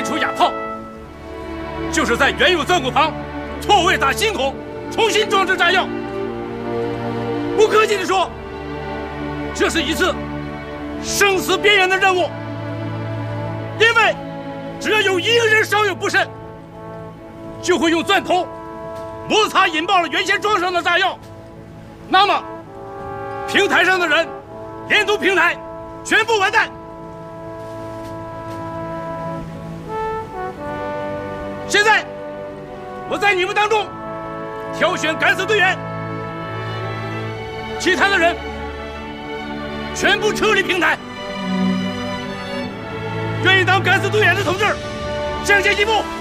排除哑炮，就是在原有钻孔旁错位打新孔，重新装置炸药。不客气地说，这是一次生死边缘的任务。因为只要有一个人稍有不慎，就会用钻头摩擦引爆了原先装上的炸药，那么平台上的人连同平台全部完蛋。现在我在你们当中挑选敢死队员，其他的人全部撤离平台。愿意当敢死队员的同志向前一步。